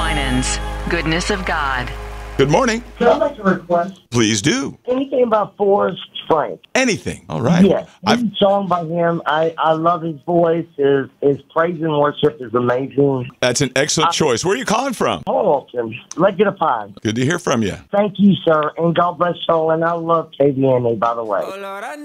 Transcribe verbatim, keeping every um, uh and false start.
Winans, Goodness of God. Good morning. Can I make a request? Please do. Anything about Forrest Frank? Anything. All right. Yes. I've, Any song by him. I, I love his voice. His, his praise and worship is amazing. that's an excellent choice. Where are you calling from? Hamilton. Let's get a five. Good to hear from you. Thank you, sir. And God bless y'all. And I love K V N A, by the way.